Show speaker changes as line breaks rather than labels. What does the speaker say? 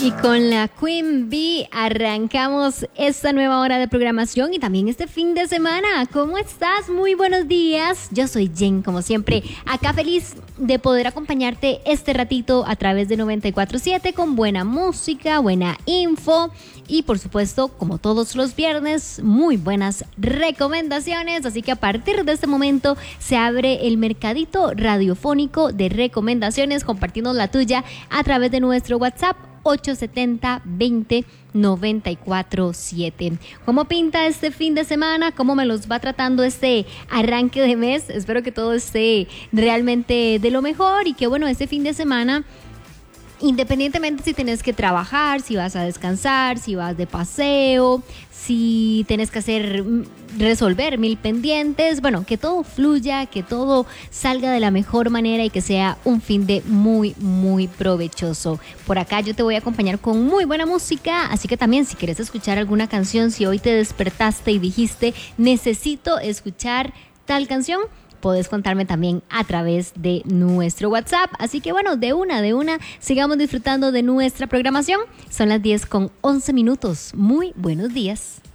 Y con la Queen Bee arrancamos esta nueva hora de programación y también este fin de semana. ¿Cómo estás? Muy buenos días. Yo soy Jen, como siempre, acá feliz de poder acompañarte este ratito a través de 94.7 con buena música, buena info y por supuesto, como todos los viernes, muy buenas recomendaciones. Así que a partir de este momento se abre el mercadito radiofónico de recomendaciones. Compartiendo la tuya a través de nuestro WhatsApp 870-20-94-7. ¿Cómo pinta este fin de semana? ¿Cómo me los va tratando este arranque de mes? Espero que todo esté realmente de lo mejor y que bueno, este fin de semana, independientemente si tienes que trabajar, si vas a descansar, si vas de paseo, si tienes que resolver 1000 pendientes, bueno, que todo fluya, que todo salga de la mejor manera y que sea un fin de muy, muy provechoso. Por acá yo te voy a acompañar con muy buena música, así que también si quieres escuchar alguna canción, si hoy te despertaste y dijiste, necesito escuchar tal canción, podés contarme también a través de nuestro WhatsApp. Así que bueno, de una, sigamos disfrutando de nuestra programación. Son las 10:11. Muy buenos días.